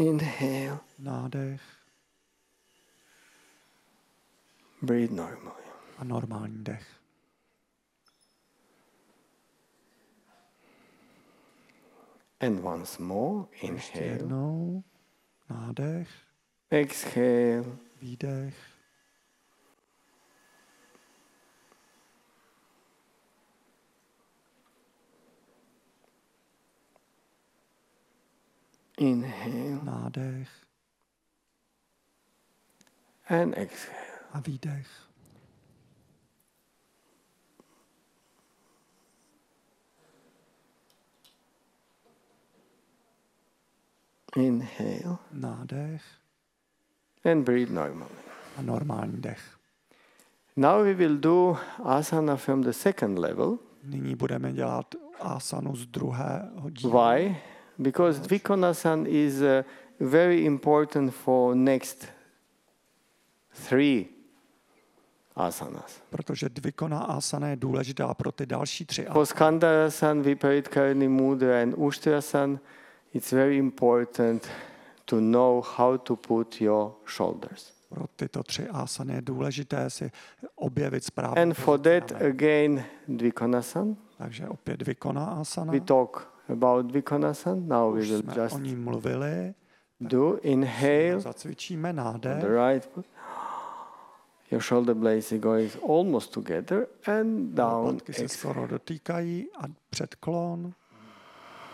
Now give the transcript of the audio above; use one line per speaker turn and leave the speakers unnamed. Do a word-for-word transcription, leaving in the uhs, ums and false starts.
Inhale.
Nádech.
Breathe normally.
A normální dech.
And once more,
Ještě
inhale.
jednou. Nádech.
Exhale.
Výdech.
Inhale.
Nádech.
And exhale.
A výdech.
Inhale.
Nádech.
And breathe normally.
A normální dech.
Now we will do asana from the second level.
Nyní budeme dělat asanu z druhého dílu.
Why? Because Dvikonasana is uh, very important for next three asanas.
Protože dvikona asana je důležitá pro ty další tři
For
asany.
Skandasana, Viparitkarani Mudra and Ustrasana, it's very important to know how to put your shoulders.
Pro tyto tři asany je důležité si objevit správně.
And for that again Dvikonasana.
Takže opět dvikona asana.
We talk about Dvikonasana. Now we
Už
will
jsme
just
o ní mluvili.
do inhale.
Zacvičíme
On
nádech.
the right foot. Your shoulder blades are going almost together and down.
Lopatky se
Exhale.
skoro dotýkají a předklon.